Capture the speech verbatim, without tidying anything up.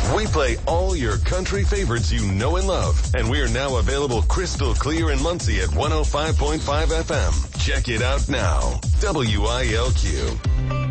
We play all your country favorites you know and love, and we are now available crystal clear in Muncie at one oh five point five F M. Check it out now. W I L Q.